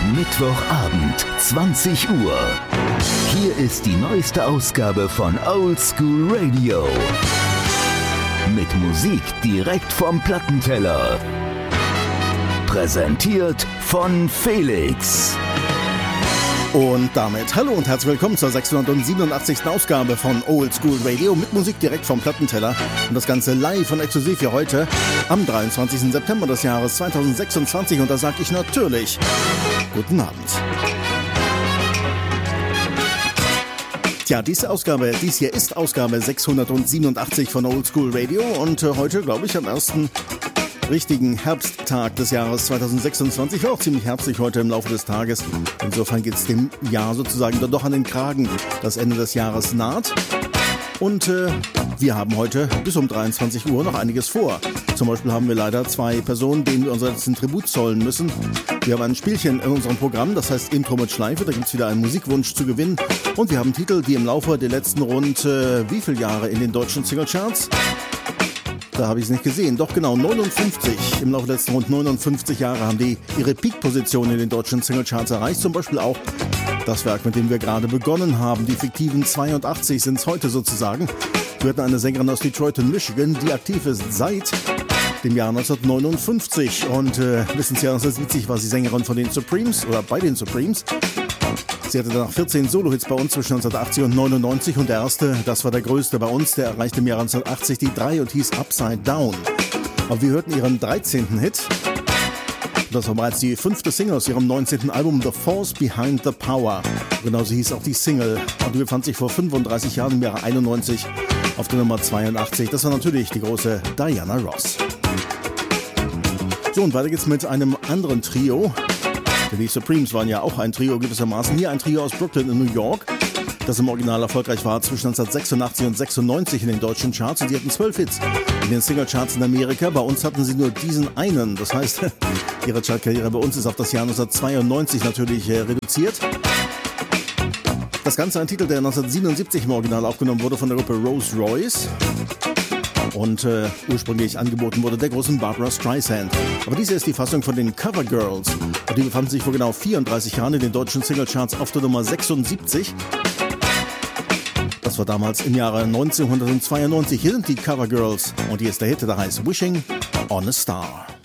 Mittwochabend, 20 Uhr. Hier ist die neueste Ausgabe von Old School Radio. Mit Musik direkt vom Plattenteller. Präsentiert von Felix. Und damit hallo und herzlich willkommen zur 687. Ausgabe von Old School Radio mit Musik direkt vom Plattenteller. Und das Ganze live und exklusiv für heute am 23. September des Jahres 2026. Und da sage ich natürlich guten Abend. Tja, dies hier ist Ausgabe 687 von Old School Radio. Und heute, glaube ich, am ersten richtigen Herbsttag des Jahres 2026. War auch ziemlich herbstlich heute im Laufe des Tages. Insofern geht es dem Jahr sozusagen dann doch an den Kragen. Das Ende des Jahres naht. Und wir haben heute bis um 23 Uhr noch einiges vor. Zum Beispiel haben wir leider zwei Personen, denen wir unseren letzten Tribut zollen müssen. Wir haben ein Spielchen in unserem Programm, das heißt Intro mit Schleife. Da gibt es wieder einen Musikwunsch zu gewinnen. Und wir haben Titel, die im Laufe der letzten rund wie viele Jahre in den deutschen Singlecharts? Da habe ich es nicht gesehen. Doch genau, 59. Im Laufe der letzten rund 59 Jahre haben die ihre Peak-Position in den deutschen Singlecharts erreicht. Zum Beispiel auch das Werk, mit dem wir gerade begonnen haben. Die fiktiven 82 sind es heute sozusagen. Wir hatten eine Sängerin aus Detroit in Michigan, die aktiv ist seit dem Jahr 1959. Und bis ins Jahr 1970 war sie Sängerin von den Supremes oder bei den Supremes. Sie hatte danach 14 Solo-Hits bei uns zwischen 1980 und 99 und der erste, das war der größte bei uns, der erreichte im Jahr 1980 die 3 und hieß Upside Down. Aber wir hörten ihren 13. Hit. Das war bereits die 5. Single aus ihrem 19. Album The Force Behind the Power. Genauso hieß auch die Single und die befand sich vor 35 Jahren im Jahre 91 auf der Nummer 82. Das war natürlich die große Diana Ross. So, und weiter geht's mit einem anderen Trio. Die Supremes waren ja auch ein Trio gewissermaßen. Hier ein Trio aus Brooklyn in New York, das im Original erfolgreich war zwischen 1986 und 96 in den deutschen Charts. Und sie hatten 12 Hits in den Singlecharts in Amerika. Bei uns hatten sie nur diesen einen. Das heißt, ihre Chartkarriere bei uns ist auf das Jahr 1992 natürlich reduziert. Das Ganze ein Titel, der 1977 im Original aufgenommen wurde von der Gruppe Rolls Royce. Und ursprünglich angeboten wurde der großen Barbra Streisand. Aber diese ist die Fassung von den Cover Girls. Und die befanden sich vor genau 34 Jahren in den deutschen Singlecharts auf der Nummer 76. Das war damals im Jahre 1992. Hier sind die Cover Girls. Und hier ist der Hit, der heißt Wishing on a Star.